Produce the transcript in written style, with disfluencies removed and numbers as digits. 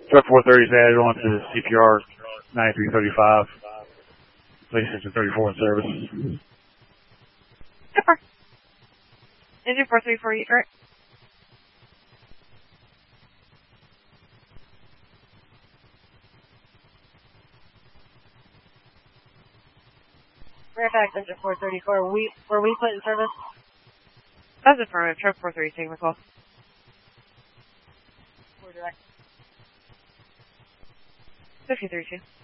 Truck 430 is added on to CPR 9335. Place engine 34 in service. Super. Engine 434, you correct? Fairfax engine 434, were we put in service? That's affirmative. Truck 430 taking the call. 4 direct. 53-2.